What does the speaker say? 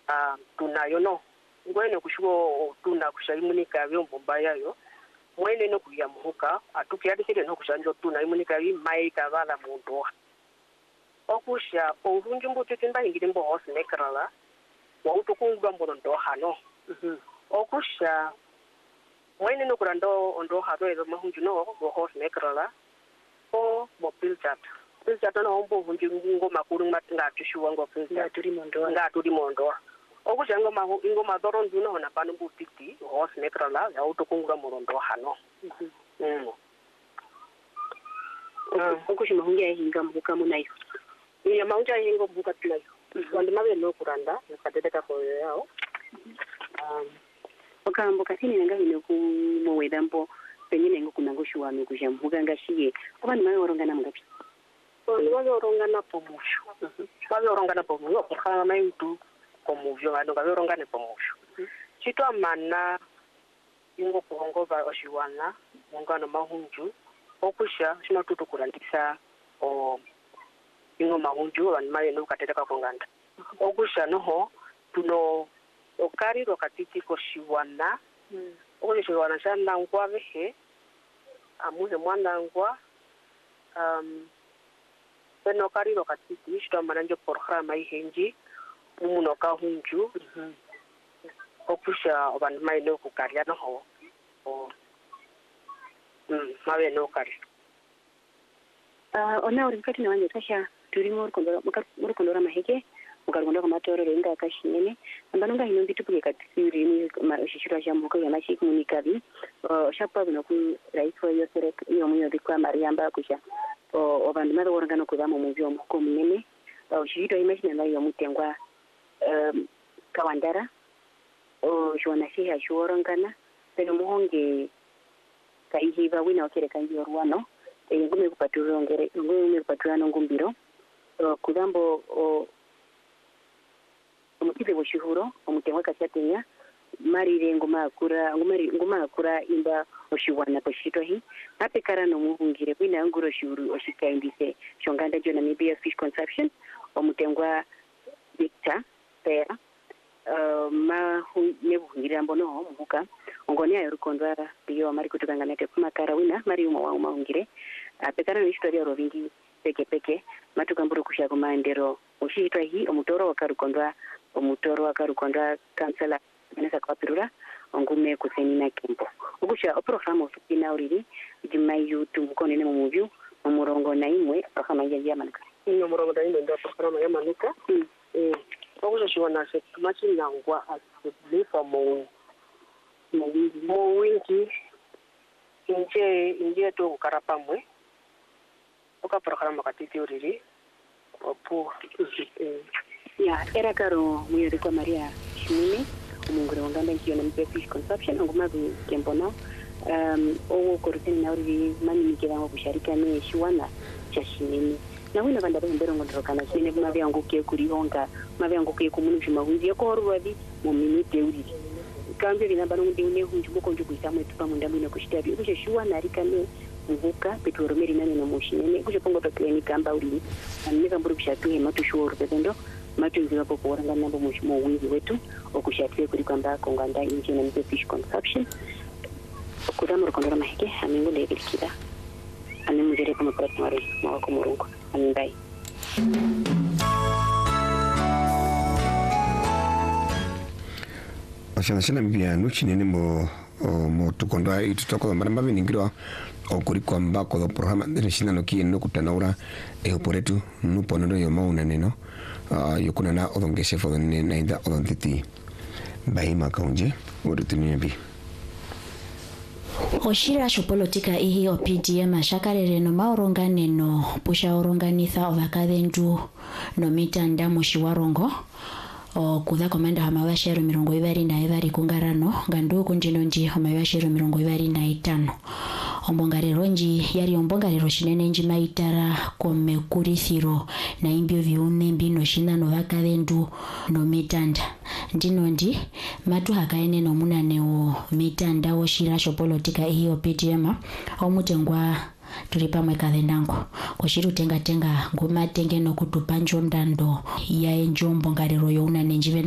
tunayo no ngwene kushuko tuna kushaimunika vyombo mbayayo mwene no kuyamuka atukiadikire no kushanjo tuna imunika vi mai kavala muntu okusha ovunju mbuti timba ingire mbo hos nekrala wa utukungwa mbo ndo hano okusha mwene no kurando ondo hado ezo mahunju no bo hos nekrala o bo pilchat no ombo vunju ngo makuru matinga tushuwa ngo pilchat turi mondo okushanga maho ingoma dorondu no na panu butiti hos nekrala ya utukungwa morondo hano okushima hungia hinga mbuka munayo ya maunja hingo mbuka tunayo wandi mabe no kuranda nakateka ko yao okambuka sini nanga hino ku mwedampo penyine ngo kunangoshuwa mikuja mbuka ngashiye abandi mabe orongana mugapi wabe orongana pomusho wabe orongana pomusho kwa mayutu komuvyo vanhu vaverongane pomusho chitwa mana ingo kuongova oshiwana mungano mahunju okusha shimatutu kurandisa ingo mahunju vanhu mayeno kateteka konganda okusha noho tuno okari rokatiti koshiwana okusha shiwana shanangwa vehe amuhe mwanangwa peno okari rokatiti chitwa mana njo programa ihenji umuno kahunju okusha abantu mayino kukarya noho mabe no kari ona uri mkati na wanje tasha turimo urukondora maheke ukarukondora kumatoro renga kashinene ambanonga hino mbitupuke katisiri ni mashishira shamuka ya mashiki munikabi shapa bino ku raiswa yosere iyo munyo dikwa mariamba kusha abantu mabe orangano kuzamo muvyo muko munene ushito imagine na yo mutengwa kawandara shona shiha shorongana peno muhonge kaihiva wina okere kanji orwano ngume kupatura no ngumbiro kudambo omukize boshihuro omutengwa kashatenya marire nguma akura imba oshiwana poshito hi apekara no muhungire wina nguro shuru oshikaindise shonganda jona Namibia Fish Consumption omutengwa Victor Pera nebuhungira mbono muhuka ongonia yorukondwa biyo mari kutukangana te kumakara wina mari umwa wa mahungire apekana ni historia rovingi peke matukamburu kushako maendero ushitwa hi omutoro wakarukondwa kansela menesa kwa pirura ongume kuseni na kempo ukusha oprograma ofina uriri jimayu tumkonene mu muvyu umurongo na imwe programa ya manuka ino murongo da ino ndo programa ya manuka okusha shiwana se machi nangwa asiblifa mo wingi inje to kukarapamwe oka programa katiti uriri opu ya era karo muyori kwa Maria Shimine umungure wanganda nchiyo Namibia Fish Consumption ongumabi kembona owo koruteni na uriri mani mikirango kusharika ne shiwana cha Shimine na wina banda mbero ngondorokana sine mabe anguke kurihonga mabe anguke kumunusha mahunzi yako orwadi mu minute uriri kambe binabano ndi une hunju boko njuku isamwe tupa mundamu ina kushitabi kushe shiwana rikane muhuka petro meri nane no mushinene kushe pongo to clinic amba uriri anika mburu kushatuhe matu shuru pendo matu nziwa popo oranga nambo mushimo wingi wetu okushatwe kuri kwamba konganda inje na Namibia Fish Consumption okudamuru kondora maheke amingu lebelikira animuzere kama platmari mwako murungu amindai Asana bia nuchi nene mo tukondoa itutoko mbana ningiro okuri kwamba ko programa ndeshina no kieno kutanaura oporetu nuponondo yo mauna neno yokuna na odongeshe fo ne naida odontiti baima kaunje orutuniebi oshira shopolotika ihi OPDM ashakarere no maorongane no pusha oronganitha ovakadenju no mitanda mushiwarongo kuza komanda hamawashero 22 kungarano gandu kunjinonji hamawashero 25 ombongarero nji yari ombongarero shinene nji maitara komekurithiro na imbyo viune mbino shina no vakadendu no mitanda ndino ndi matu hakaene no munane o mitanda oshira shopolotika ihi OPDM omutengwa tuli pamwe kathendango koshiri utenga nguma tenge no kutupa njondando ya enjombo ngarero youna nenjive